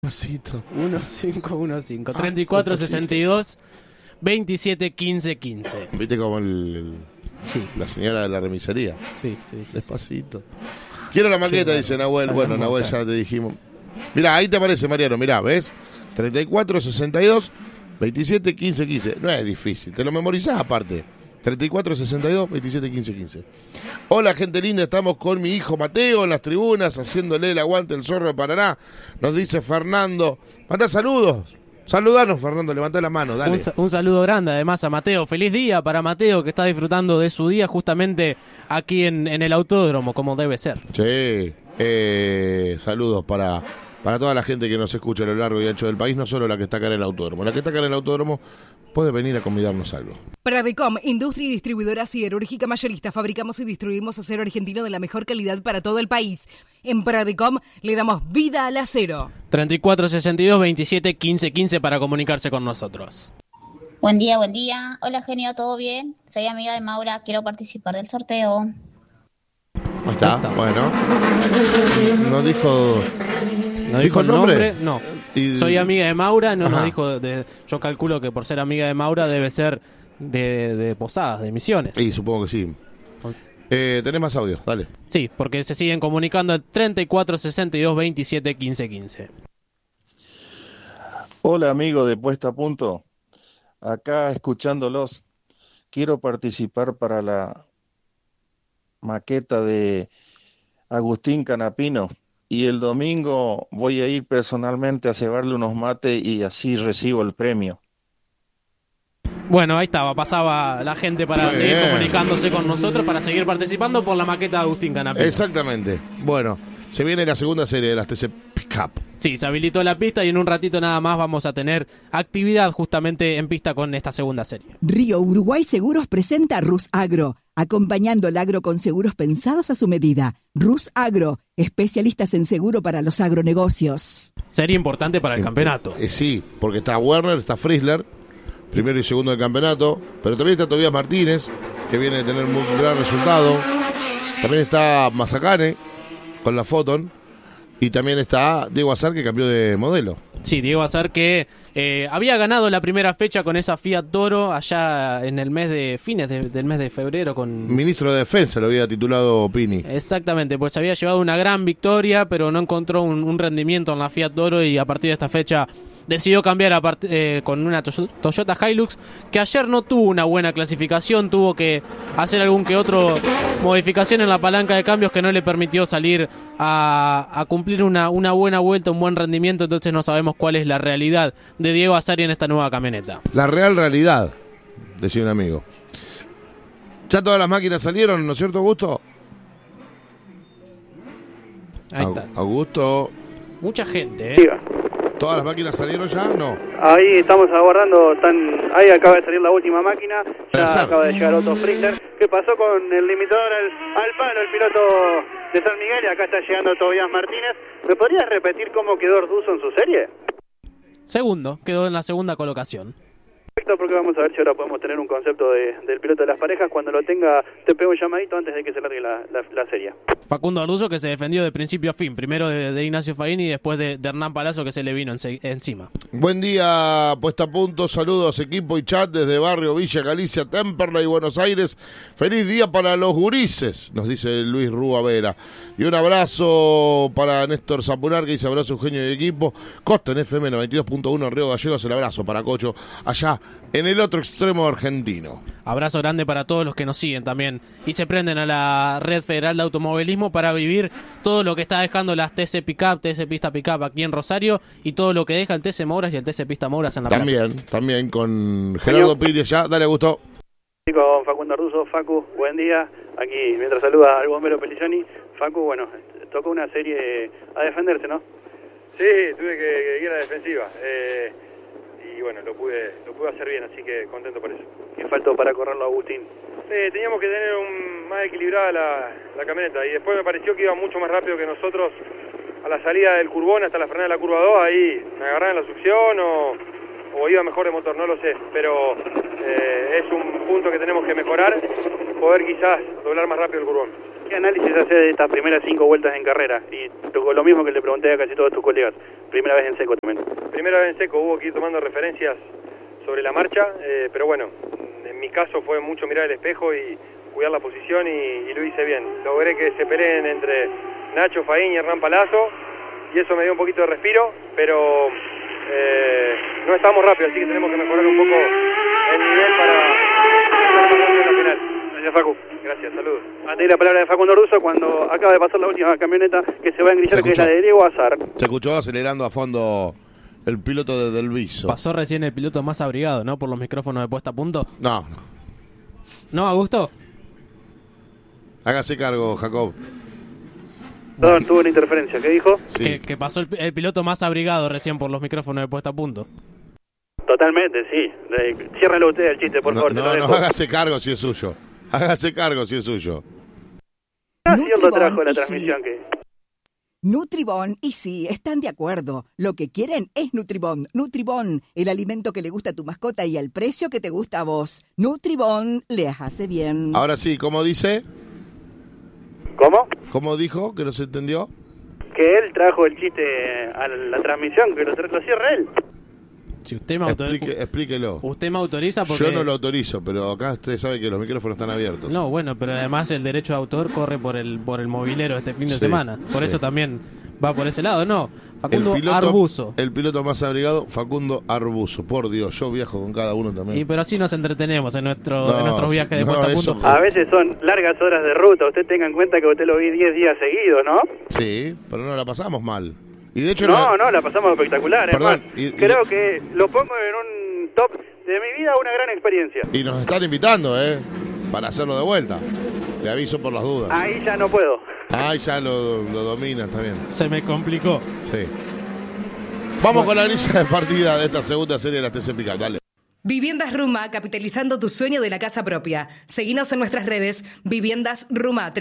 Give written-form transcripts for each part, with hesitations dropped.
Despacito. 1515. 3462 27 15 15. Viste como Sí. la señora de la remisería. Sí. Despacito. Quiero la maqueta, dice Nahuel. Bueno, Nahuel, ya te dijimos. Mirá, ahí te aparece, Mariano. Mirá, ¿ves? 3462 27 15 15. No es difícil, te lo memorizás aparte. 3462 27 15 15. Hola, gente linda, estamos con mi hijo Mateo en las tribunas haciéndole el aguante el zorro de Paraná. Nos dice Fernando. Manda saludos. Saludanos, Fernando, levantá la mano, dale. Un saludo grande además a Mateo. Feliz día para Mateo, que está disfrutando de su día justamente aquí en el autódromo, como debe ser. Sí, saludos para toda la gente que nos escucha a lo largo y ancho del país, no solo la que está acá en el autódromo. La que está acá en el autódromo puede venir a convidarnos algo. Pradecom, industria y distribuidora siderúrgica mayorista. Fabricamos y distribuimos acero argentino de la mejor calidad para todo el país. En Pradecom le damos vida al acero. 3462 27 15 15 para comunicarse con nosotros. Buen día. Hola, genio, ¿todo bien? Soy amiga de Maura, quiero participar del sorteo. Ahí está, bueno. No dijo el nombre. No. Y... Soy amiga de Maura, no Ajá. nos dijo. Yo calculo que por ser amiga de Maura debe ser de Posadas, de Misiones. Y supongo que sí. Tenés más audio, dale. Sí, porque se siguen comunicando al 3462 27 15 15. Hola, amigo de Puesta a Punto. Acá escuchándolos, quiero participar para la maqueta de Agustín Canapino y el domingo voy a ir personalmente a cebarle unos mates y así recibo el premio. Bueno, ahí estaba, pasaba la gente para Muy seguir bien. comunicándose con nosotros, para seguir participando por la maqueta de Agustín Canapino. Exactamente. Bueno, se viene la segunda serie de las TC Pickup. Sí, se habilitó la pista y en un ratito nada más vamos a tener actividad justamente en pista con esta segunda serie. Río Uruguay Seguros presenta Rus Agro, acompañando al agro con seguros pensados a su medida. Rus Agro, especialistas en seguro para los agronegocios. Serie importante para el campeonato. Sí, porque está Werner, está Frizzler, primero y segundo del campeonato, pero también está Tobias Martínez, que viene de tener un gran resultado. También está Mazacane con la Photon. Y también está Diego Azar, que cambió de modelo. Sí, Diego Azar, que había ganado la primera fecha con esa Fiat Toro allá en el mes de fines del mes de febrero con Ministro de Defensa lo había titulado Pini. Exactamente, pues había llevado una gran victoria, pero no encontró un rendimiento en la Fiat Toro y a partir de esta fecha decidió cambiar con una Toyota Hilux, que ayer no tuvo una buena clasificación, tuvo que hacer algún que otro modificación en la palanca de cambios que no le permitió salir a cumplir una buena vuelta, un buen rendimiento, entonces no sabemos cuál es la realidad de Diego Azari en esta nueva camioneta. La real realidad, decía un amigo. Ya todas las máquinas salieron, ¿no es cierto, Augusto? Ahí está. Augusto. Mucha gente, Diga. ¿Todas las máquinas salieron ya? No. Ahí estamos aguardando, ahí acaba de salir la última máquina, ya Azar. acaba de llegar Otto Frickler. ¿Qué pasó con el limitador al palo, el piloto de San Miguel? Y acá está llegando Tobias Martínez. ¿Me podrías repetir cómo quedó Orduzo en su serie? Segundo, quedó en la segunda colocación. Perfecto, porque vamos a ver si ahora podemos tener un concepto del piloto de las parejas. Cuando lo tenga, te pego un llamadito antes de que se largue la serie. Facundo Arduzo, que se defendió de principio a fin, primero de Ignacio Faini y después de Hernán Palazzo, que se le vino encima. Buen día, Puesta a Punto, saludos equipo y chat desde Barrio Villa Galicia, Temperley, Buenos Aires. Feliz día para los gurises, nos dice Luis Rúa Vera. Y un abrazo para Néstor Zapunar, que dice abrazo Eugenio y equipo. Costa en FM 92.1 Río Gallegos, el abrazo para Cocho, allá en el otro extremo argentino. Abrazo grande para todos los que nos siguen también y se prenden a la Red Federal de Automovilismo para vivir todo lo que está dejando las TC Pickup, TC Pista Pickup aquí en Rosario y todo lo que deja el TC Mouras y el TC Pista Mouras en la Plata. También con Gerardo Piri allá. Dale, Augusto. Con Facundo Arduzo. Facu, buen día. Aquí, mientras saluda al bombero Pelicioni. Facu, bueno, tocó una serie a defenderse, ¿no? Sí, tuve que ir a la defensiva. Y bueno, lo pude hacer bien, así que contento por eso. ¿Qué faltó para correrlo, Agustín? Teníamos que tener más equilibrada la camioneta y después me pareció que iba mucho más rápido que nosotros a la salida del curbón hasta la frenada de la curva 2, ahí me agarraban la succión o iba mejor de motor, no lo sé, pero es un punto que tenemos que mejorar, poder quizás doblar más rápido el curbón. ¿Qué análisis hace de estas primeras 5 vueltas en carrera? Y lo mismo que le pregunté a casi todos tus colegas. primera vez en seco también. Primera vez en seco, hubo que ir tomando referencias sobre la marcha, pero bueno, en mi caso fue mucho mirar el espejo y cuidar la posición y lo hice bien. Logré que se peleen entre Nacho Faín y Hernán Palazzo y eso me dio un poquito de respiro, pero no estamos rápidos, así que tenemos que mejorar un poco el nivel para la final. Gracias, Facu. Gracias, saludos. Ante la palabra de Facundo Russo cuando acaba de pasar la última camioneta que se va a engrillar, que es la de Diego Azar. Se escuchó acelerando a fondo el piloto de Del Viso. Pasó recién el piloto más abrigado, ¿no? Por los micrófonos de puesta a punto. No. ¿No, Augusto? Hágase cargo, Jacob. Perdón, tuvo una interferencia. ¿Qué dijo? Sí. Que pasó el piloto más abrigado recién por los micrófonos de puesta a punto. Totalmente, sí. Ciérralo usted el chiste, por favor. No, hágase cargo si es suyo. Hágase cargo si es suyo. Haciendo trabajo la transmisión que... Nutribón y sí, están de acuerdo. Lo que quieren es Nutribón. Nutribón, el alimento que le gusta a tu mascota y al precio que te gusta a vos. Nutribón les hace bien. Ahora sí, ¿cómo dice? ¿Cómo? ¿Cómo dijo? ¿Que no se entendió? Que él trajo el chiste a la transmisión, que lo cierra él. Si usted me Explíquelo. Usted me autoriza porque... Yo no lo autorizo, pero acá usted sabe que los micrófonos están abiertos. No, bueno, pero además el derecho de autor corre por el movilero este fin de semana. Por eso también va por ese lado, ¿no? Facundo Arbuzo. El piloto más abrigado, Facundo Arbuzo. Por Dios, yo viajo con cada uno también. Y pero así nos entretenemos en nuestros viajes de puesta a punto. A veces son largas horas de ruta. Usted tenga en cuenta que usted lo vi 10 días seguidos, ¿no? Sí, pero no la pasamos mal. Y de hecho no, la pasamos espectacular. Perdón, creo que lo pongo en un top de mi vida, una gran experiencia. Y nos están invitando, para hacerlo de vuelta. Le aviso por las dudas. Ahí ya no puedo. Ahí ya lo domina, está bien. Se me complicó. Sí. Vamos con la lista de partida de esta segunda serie de la TC Pickup, dale. Viviendas Ruma, capitalizando tu sueño de la casa propia. Seguinos en nuestras redes, Viviendas Ruma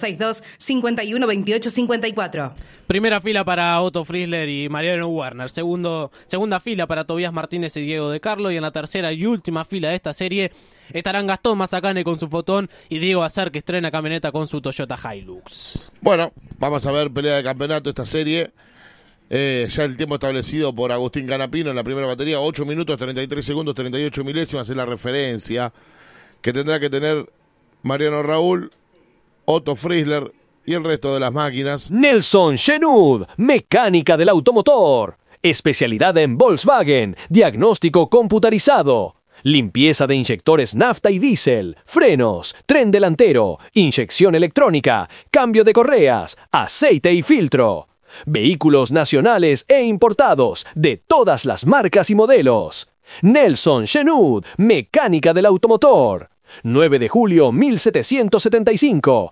3462-512854. Primera fila para Otto Frizzler y Mariano Werner. Segunda fila para Tobías Martínez y Diego De Carlo. Y en la tercera y última fila de esta serie estarán Gastón Mazacane con su Fotón y Diego Azar, que estrena camioneta con su Toyota Hilux. Bueno, vamos a ver pelea de campeonato esta serie. Ya el tiempo establecido por Agustín Canapino en la primera batería, 8 minutos, 33 segundos, 38 milésimas, es la referencia que tendrá que tener Mariano Raúl, Otto Frizzler y el resto de las máquinas. Nelson Shenud, mecánica del automotor, especialidad en Volkswagen, diagnóstico computarizado, limpieza de inyectores nafta y diésel, frenos, tren delantero, inyección electrónica, cambio de correas, aceite y filtro. Vehículos nacionales e importados de todas las marcas y modelos. Nelson Shenud, mecánica del automotor. 9 de julio 1775,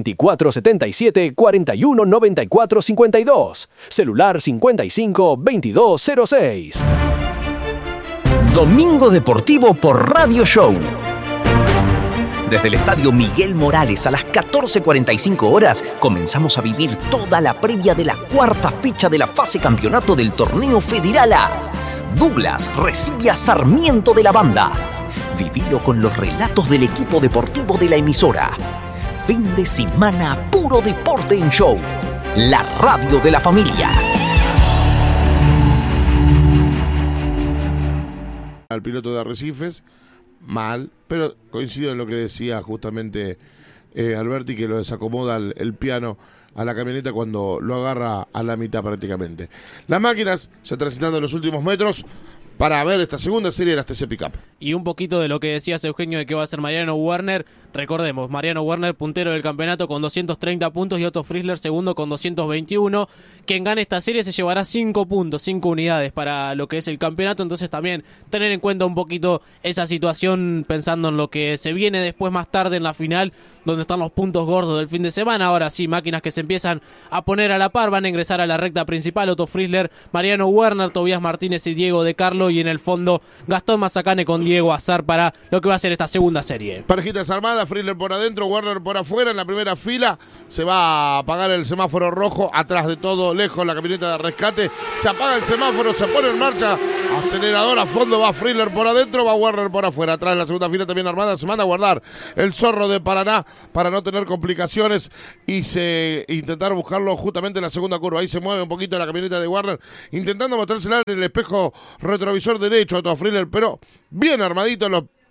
2477-419452, celular 55-2206. Domingo Deportivo por Radio Show. Desde el Estadio Miguel Morales a las 14:45 horas comenzamos a vivir toda la previa de la cuarta fecha de la fase campeonato del torneo Federal A. Douglas recibe a Sarmiento de la Banda. Vivilo con los relatos del equipo deportivo de la emisora. Fin de semana puro deporte en show. La radio de la familia. Al piloto de Arrecifes, mal, pero coincido en lo que decía justamente Alberti, que lo desacomoda el piano a la camioneta cuando lo agarra a la mitad prácticamente. Las máquinas ya transitando en los últimos metros para ver esta segunda serie de las TC Pickup. Y un poquito de lo que decías, Eugenio, de que va a ser Mariano Werner. Recordemos, Mariano Werner puntero del campeonato con 230 puntos y Otto Frizzler segundo con 221. Quien gane esta serie se llevará 5 puntos, 5 unidades para lo que es el campeonato. Entonces también tener en cuenta un poquito esa situación pensando en lo que se viene después más tarde en la final, donde están los puntos gordos del fin de semana. Ahora sí, máquinas que se empiezan a poner a la par, van a ingresar a la recta principal. Otto Frizzler, Mariano Werner, Tobías Martínez y Diego De Carlo. Y en el fondo Gastón Mazacane con Diego Azar para lo que va a ser esta segunda serie. Parejitas armadas queda Frizzler por adentro, Werner por afuera. En la primera fila se va a apagar el semáforo rojo. Atrás de todo, lejos, la camioneta de rescate. Se apaga el semáforo, se pone en marcha. Acelerador a fondo, va Frizzler por adentro, va Werner por afuera. Atrás en la segunda fila también armada. Se manda a guardar el zorro de Paraná para no tener complicaciones y intentar buscarlo justamente en la segunda curva. Ahí se mueve un poquito la camioneta de Werner, intentando mostrársela en el espejo retrovisor derecho a Otto Frizzler, pero bien armadito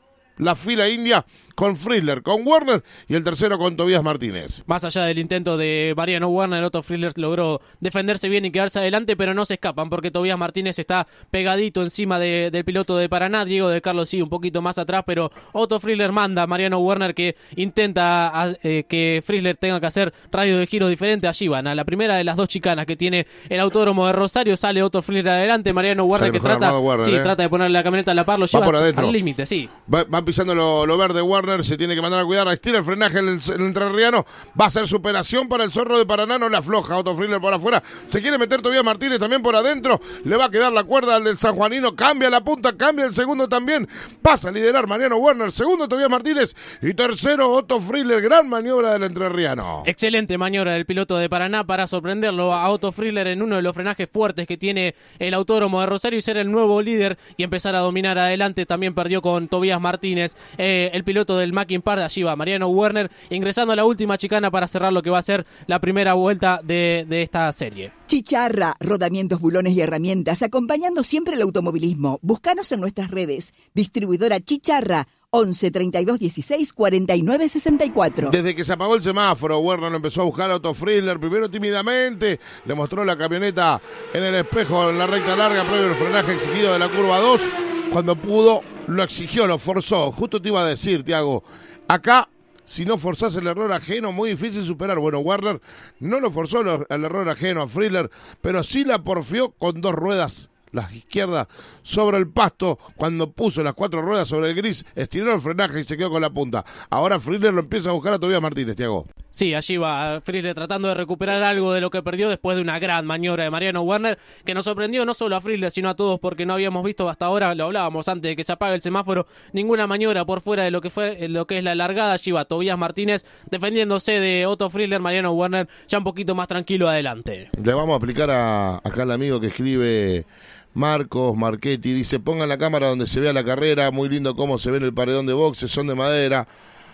la fila india con Frizzler, con Werner y el tercero con Tobías Martínez. Más allá del intento de Mariano Werner, Otto Frizzler logró defenderse bien y quedarse adelante, pero no se escapan porque Tobías Martínez está pegadito encima del piloto de Paraná. Diego de Carlos sí, un poquito más atrás, pero Otto Frizzler manda a Mariano Werner, que intenta que Frizzler tenga que hacer radio de giro diferente. Allí van a la primera de las dos chicanas que tiene el autódromo de Rosario. Sale Otto Frizzler adelante, Mariano Werner que trata de ponerle la camioneta a la par, lo lleva al límite, sí. Va pisando lo verde Werner, se tiene que mandar a cuidar, estira el frenaje el entrerriano, va a ser superación para el zorro de Paraná, no la afloja Otto Frizzler por afuera, se quiere meter Tobías Martínez también por adentro, le va a quedar la cuerda al del sanjuanino, cambia la punta, cambia el segundo también, pasa a liderar Mariano Werner, segundo Tobías Martínez y tercero Otto Frizzler. Gran maniobra del entrerriano. Excelente maniobra del piloto de Paraná para sorprenderlo a Otto Frizzler en uno de los frenajes fuertes que tiene el autódromo de Rosario y ser el nuevo líder y empezar a dominar adelante. También perdió con Tobías Martínez, el piloto del Mackin Park. Allí va Mariano Werner ingresando a la última chicana para cerrar lo que va a ser la primera vuelta de esta serie. Chicharra, rodamientos, bulones y herramientas, acompañando siempre el automovilismo. Búscanos en nuestras redes. Distribuidora Chicharra, 11 32 16 49 64. Desde que se apagó el semáforo, Werner empezó a buscar a Otto Frizzler, primero tímidamente, le mostró la camioneta en el espejo en la recta larga, previo al frenaje exigido de la curva 2. Cuando pudo, lo exigió, lo forzó. Justo te iba a decir, Tiago, acá, si no forzás el error ajeno, muy difícil superar. Bueno, Werner no lo forzó el error ajeno a Frizzler, pero sí la porfió con dos ruedas, la izquierda sobre el pasto. Cuando puso las cuatro ruedas sobre el gris, estiró el frenaje y se quedó con la punta. Ahora Frizzler lo empieza a buscar a Tobías Martínez, Tiago. Sí, allí va Frizzler tratando de recuperar algo de lo que perdió después de una gran maniobra de Mariano Werner, que nos sorprendió no solo a Frizzler, sino a todos, porque no habíamos visto hasta ahora, lo hablábamos antes de que se apague el semáforo, ninguna maniobra por fuera de lo que es la largada. Allí va Tobías Martínez defendiéndose de Otto Frizzler, Mariano Werner ya un poquito más tranquilo adelante. Le vamos a aplicar acá al amigo que escribe Marcos Marchetti, dice: pongan la cámara donde se vea la carrera, muy lindo cómo se ve en el paredón de boxes, son de madera.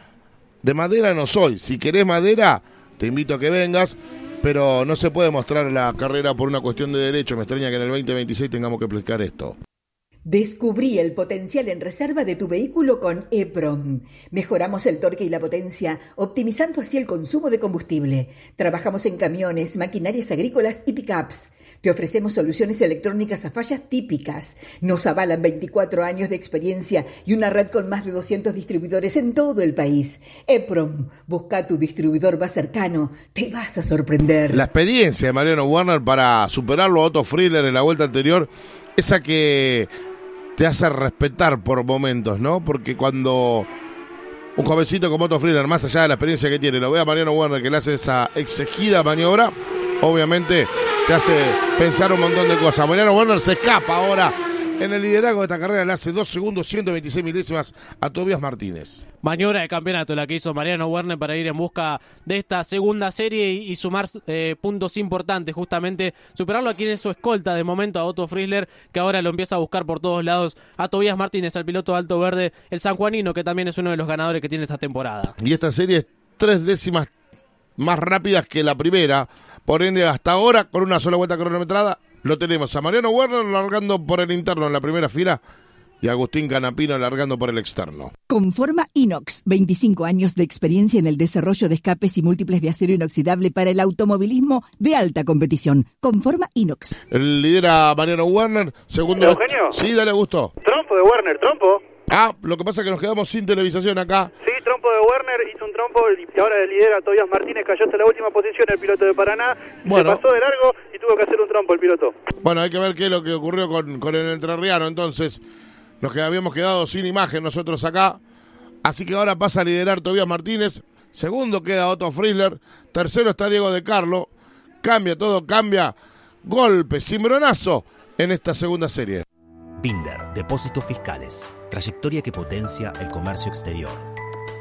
De madera no soy, si querés madera te invito a que vengas, pero no se puede mostrar la carrera por una cuestión de derecho. Me extraña que en el 2026 tengamos que explicar esto. Descubrí el potencial en reserva de tu vehículo con EPROM. Mejoramos el torque y la potencia, optimizando así el consumo de combustible. Trabajamos en camiones, maquinarias agrícolas y pickups. Te ofrecemos soluciones electrónicas a fallas típicas. Nos avalan 24 años de experiencia y una red con más de 200 distribuidores en todo el país. EPROM, busca tu distribuidor más cercano. Te vas a sorprender. La experiencia de Mariano Werner para superarlo a Otto Frizzler en la vuelta anterior, esa que te hace respetar por momentos, ¿no? Porque cuando un jovencito como Otto Frizzler, más allá de la experiencia que tiene, lo ve a Mariano Werner que le hace esa exigida maniobra, obviamente te hace pensar un montón de cosas. Mariano Werner se escapa ahora en el liderazgo de esta carrera, le hace 2 segundos 126 milésimas a Tobías Martínez. Maniobra de campeonato la que hizo Mariano Werner para ir en busca de esta segunda serie y sumar puntos importantes, justamente superarlo a quien es su escolta de momento, a Otto Frizzler, que ahora lo empieza a buscar por todos lados, a Tobías Martínez, al piloto de Alto Verde, el sanjuanino, que también es uno de los ganadores que tiene esta temporada. Y esta serie es 3 décimas más rápidas que la primera, por ende hasta ahora con una sola vuelta cronometrada lo tenemos a Mariano Werner largando por el interno en la primera fila y Agustín Canapino largando por el externo. Conforma Inox, 25 años de experiencia en el desarrollo de escapes y múltiples de acero inoxidable para el automovilismo de alta competición. Conforma Inox. El lidera Mariano Werner, segundo. ¿Eugenio? Sí, dale, gusto. Trompo de Werner, trompo. Ah, lo que pasa es que nos quedamos sin televisación acá. Sí, trompo de Werner, hizo un trompo y ahora lidera Tobías Martínez, cayó hasta la última posición el piloto de Paraná, bueno, se pasó de largo y tuvo que hacer un trompo el piloto. Bueno, hay que ver qué es lo que ocurrió con el entrerriano, entonces nos habíamos quedado sin imagen nosotros acá, así que ahora pasa a liderar Tobías Martínez, segundo queda Otto Frizzler, tercero está Diego de Carlo, cambia todo, cambia, golpe, cimbronazo en esta segunda serie. Binder, depósitos fiscales, trayectoria que potencia el comercio exterior.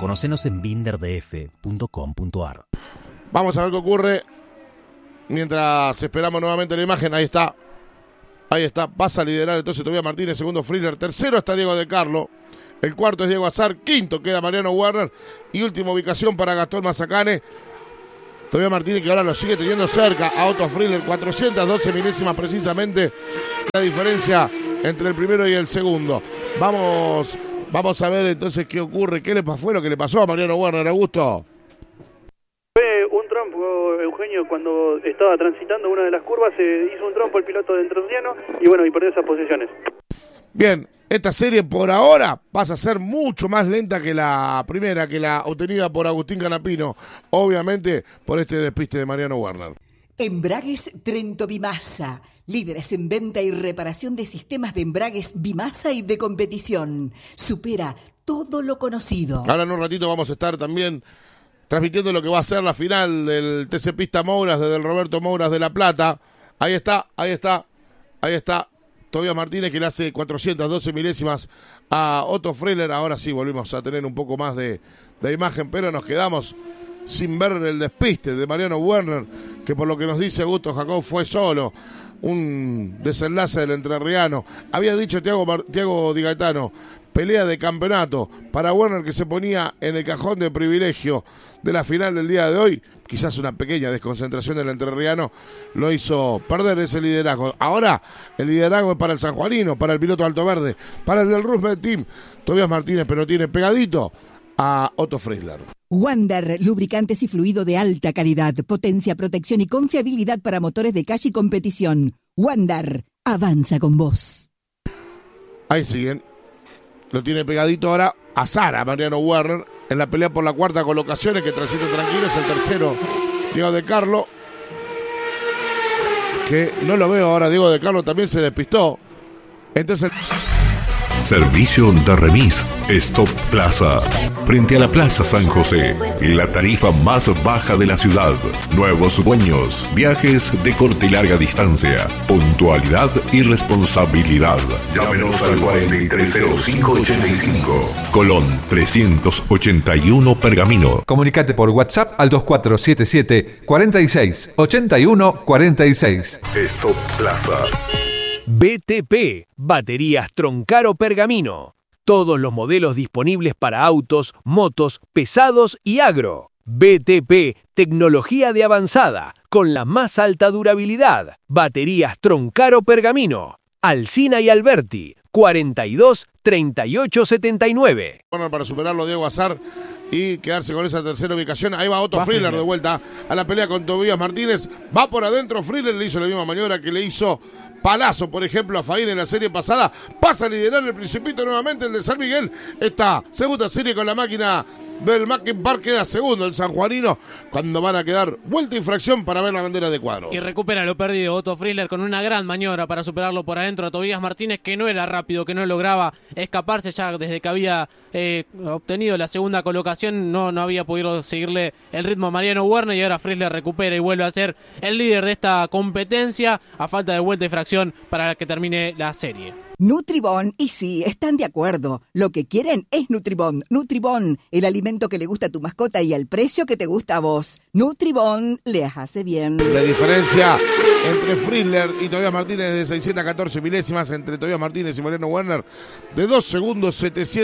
Conocenos en binderdf.com.ar. Vamos a ver qué ocurre mientras esperamos nuevamente la imagen. Ahí está. Ahí está. Pasa a liderar entonces Tobias Martínez. Segundo Friedler. Tercero está Diego De Carlo. El cuarto es Diego Azar. Quinto queda Mariano Werner. Y última ubicación para Gastón Mazacane. Tobias Martínez, que ahora lo sigue teniendo cerca a Otto Friedler. 412 milésimas precisamente la diferencia entre el primero y el segundo. Vamos a ver entonces qué ocurre. ¿Qué fue lo que le pasó a Mariano Werner, Augusto? Fue un trompo, Eugenio, cuando estaba transitando una de las curvas, se hizo un trompo el piloto de entrerriano y bueno, y perdió esas posiciones. Bien, esta serie por ahora pasa a ser mucho más lenta que la primera, que la obtenida por Agustín Canapino, obviamente por este despiste de Mariano Werner. Embragues Trento Bimasa, líderes en venta y reparación de sistemas de embragues Bimasa y de competición. Supera todo lo conocido. Ahora en un ratito vamos a estar también transmitiendo lo que va a ser la final del TC Pista Mouras desde el Roberto Mouras de La Plata. Ahí está. Tobias Martínez, que le hace 412 milésimas a Otto Friedler. Ahora sí volvimos a tener un poco más de imagen, pero nos quedamos sin ver el despiste de Mariano Werner, que por lo que nos dice Augusto Jacob fue solo un desenlace del entrerriano. Había dicho Tiago Di Gaetano, pelea de campeonato para Werner, que se ponía en el cajón de privilegio de la final del día de hoy. Quizás una pequeña desconcentración del entrerriano lo hizo perder ese liderazgo. Ahora el liderazgo es para el sanjuanino, para el piloto Alto Verde, para el del Roosevelt Team. Tobias Martínez, pero tiene pegadito a Otto Friedler. Wander, lubricantes y fluido de alta calidad, potencia, protección y confiabilidad para motores de calle y competición. Wander, avanza con vos. Ahí siguen. Lo tiene pegadito ahora a Sara, Mariano Werner, en la pelea por la cuarta colocación, que transita tranquilo. Es el tercero, Diego De Carlo, que no lo veo ahora. Diego De Carlo también se despistó. Entonces Servicio de remis Stop Plaza. Frente a la Plaza San José, la tarifa más baja de la ciudad. Nuevos dueños, viajes de corta y larga distancia, puntualidad y responsabilidad. Llámenos al 430585, Colón 381 Pergamino. Comunicate por WhatsApp al 2477 46 81 46. Stop Plaza. BTP, baterías Troncaro Pergamino. Todos los modelos disponibles para autos, motos, pesados y agro. BTP, tecnología de avanzada, con la más alta durabilidad. Baterías Troncaro Pergamino. Alsina y Alberti, 42 38 79. Bueno, para superarlo Diego Azar y quedarse con esa tercera ubicación. Ahí va Otto Friedler de vuelta a la pelea con Tobias Martínez. Va por adentro, Friedler le hizo la misma maniobra que le hizo Palazzo, por ejemplo, a Faín en la serie pasada. Pasa a liderar el Principito nuevamente, el de San Miguel. Esta segunda serie con la máquina del Mackin Park queda segundo el sanjuanino, cuando van a quedar vuelta y fracción para ver la bandera de cuadros. Y recupera lo perdido Otto Friedler con una gran maniobra para superarlo por adentro a Tobias Martínez, que no era rápido, que no lograba escaparse ya desde que había obtenido la segunda colocación. No había podido seguirle el ritmo a Mariano Werner, y ahora Friedler recupera y vuelve a ser el líder de esta competencia a falta de vuelta y fracción para que termine la serie. Nutribón, y sí, están de acuerdo. Lo que quieren es Nutribón. Nutribón, el alimento que le gusta a tu mascota y al precio que te gusta a vos. Nutribón les hace bien. La diferencia entre Friedler y Tobias Martínez de 614 milésimas, entre Tobias Martínez y Mariano Werner, de 2 segundos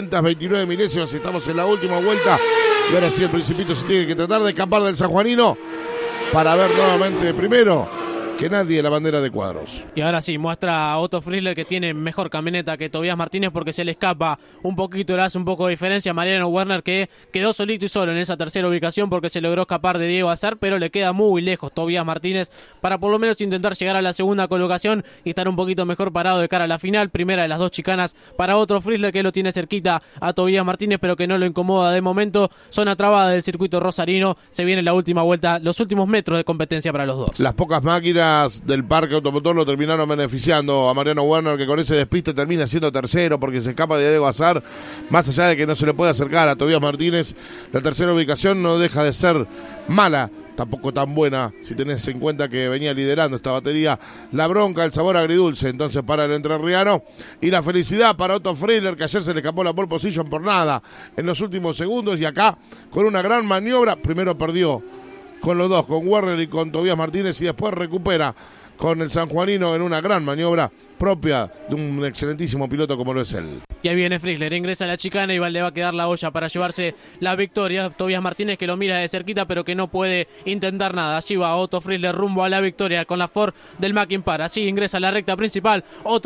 729 milésimas. Estamos en la última vuelta y ahora sí el Principito se tiene que tratar de escapar del sanjuanino para ver nuevamente primero que nadie la bandera de cuadros. Y ahora sí, muestra a Otto Friedler que tiene mejor camioneta que Tobias Martínez, porque se le escapa un poquito, le hace un poco de diferencia a Mariano Werner, que quedó solito y solo en esa tercera ubicación porque se logró escapar de Diego Azar, pero le queda muy lejos Tobias Martínez para por lo menos intentar llegar a la segunda colocación y estar un poquito mejor parado de cara a la final. Primera de las dos chicanas para Otto Friedler, que lo tiene cerquita a Tobias Martínez, pero que no lo incomoda de momento. Zona trabada del circuito rosarino, se viene la última vuelta, los últimos metros de competencia para los dos. Las pocas máquinas del parque automotor lo terminaron beneficiando a Mariano Werner, que con ese despiste termina siendo tercero porque se escapa de Diego Azar. Más allá de que no se le puede acercar a Tobias Martínez, la tercera ubicación no deja de ser mala tampoco tan buena si tenés en cuenta que venía liderando esta batería. La bronca, el sabor agridulce entonces para el entrerriano, y la felicidad para Otto Friedler, que ayer se le escapó la pole position por nada en los últimos segundos, y acá con una gran maniobra, primero perdió con los dos, con Werner y con Tobías Martínez, y después recupera con el sanjuanino en una gran maniobra propia de un excelentísimo piloto como lo es él. Y ahí viene Friedler, ingresa a la chicana y le va a quedar la olla para llevarse la victoria. Tobías Martínez, que lo mira de cerquita pero que no puede intentar nada. Allí va Otto Friedler rumbo a la victoria con la Ford del Mackin Par. Allí ingresa a la recta principal Otto